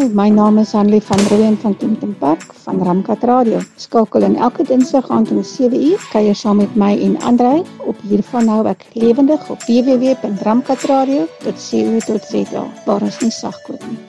my naam is Hanlie van Rooyen van Kempton Park van Ramkat Radio. Skakel in elke dinsdag aand om 7 uur, kuier saam met my en Andrei. Op hiervan hou ek lewendig op www.ramkatradio.co.za, waar ons nie sagkoop nie.